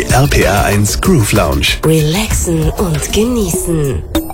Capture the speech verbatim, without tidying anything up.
R P R eins Groove Lounge. Relaxen und genießen.